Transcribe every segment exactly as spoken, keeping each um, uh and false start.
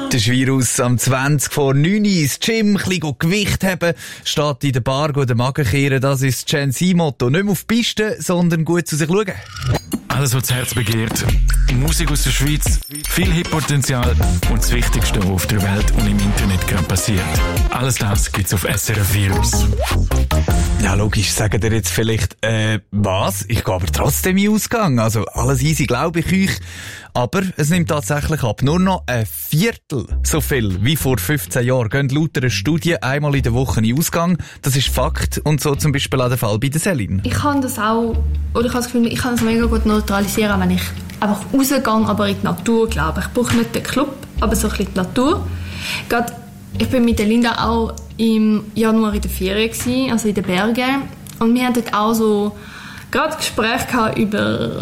Der Virus am zwanzig vor neun ins Gym, ein bisschen Gewicht haben, steht in der Bar, den Magen kehren, das ist das Gen Z-Motto. Nicht mehr auf die Piste, sondern gut zu sich schauen. Alles, was das Herz begehrt. Musik aus der Schweiz, viel Hitpotenzial und das Wichtigste, was auf der Welt und im Internet gerade passiert. Alles das gibt's auf S R F Virus. Ja, logisch, sagen ihr jetzt vielleicht, äh, was? Ich gehe aber trotzdem in den Ausgang. Also, alles easy, glaube ich euch. Aber es nimmt tatsächlich ab. Nur noch ein Viertel so viel wie vor fünfzehn Jahren gehen laut einer Studie einmal in der Woche in den Ausgang. Das ist Fakt. Und so zum Beispiel auch der Fall bei der Celine. Ich kann das auch, oder ich habe das Gefühl, ich kann das mega gut neutralisieren, wenn ich einfach rausgehe, aber in die Natur, glaube ich. Ich brauche nicht den Club, aber so ein bisschen die Natur. Gerade, ich bin mit der Linda auch im Januar in der Ferien gewesen, also in den Bergen. Und wir hatten dort auch so gerade Gespräche gehabt über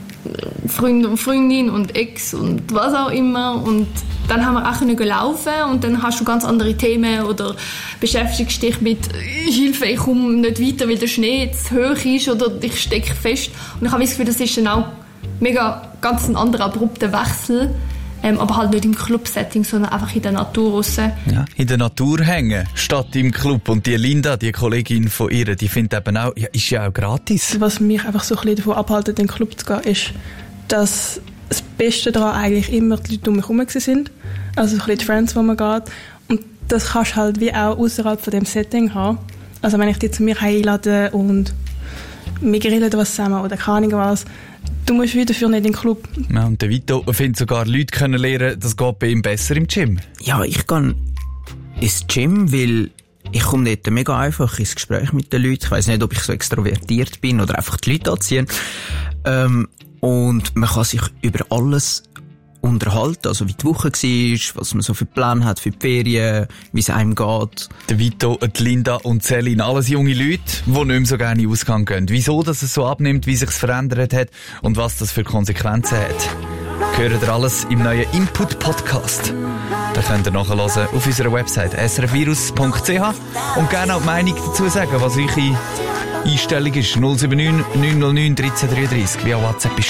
Freund und Freundin und Ex und was auch immer. Und dann haben wir auch können laufen und dann hast du ganz andere Themen oder beschäftigst dich mit Hilfe, ich komme nicht weiter, weil der Schnee zu hoch ist oder ich stecke fest. Und ich habe das Gefühl, das ist dann auch mega ganz ein anderer abrupter Wechsel. Ähm, aber halt nicht im Club-Setting, sondern einfach in der Natur raus. Ja, in der Natur hängen, statt im Club. Und die Linda, die Kollegin von ihr, die findet eben auch, ja, ist ja auch gratis. Was mich einfach so ein bisschen davon abhalten, in den Club zu gehen, ist, dass das Beste daran eigentlich immer die Leute um mich herum sind. Also so ein bisschen die Friends, wo man geht. Und das kannst du halt wie auch außerhalb von dem Setting haben. Also wenn ich dich zu mir einlade und wir grillen was zusammen oder keine Ahnung was, du musst wieder für nicht in den Club. Ja, und der Vito findet sogar Leute können lernen, das geht bei ihm besser im Gym. Ja, ich gehe ins Gym, weil ich komme dort mega einfach ins Gespräch mit den Leuten. Ich weiss nicht, ob ich so extrovertiert bin oder einfach die Leute anziehen. Ähm, und man kann sich über alles unterhalten, also wie die Woche war, was man so für Pläne hat für die Ferien, wie es einem geht. Der Vito, die Linda und Celine, alles junge Leute, die nicht mehr so gerne in den Ausgang gehen. Wieso dass es so abnimmt, wie sich es verändert hat und was das für Konsequenzen hat. Hören ihr alles im neuen Input-Podcast. Den könnt ihr nachhören auf unserer Website s r f virus punkt c h und gerne auch die Meinung dazu sagen, was eure Einstellung ist. null sieben neun neun null neun eins drei drei drei via WhatsApp ist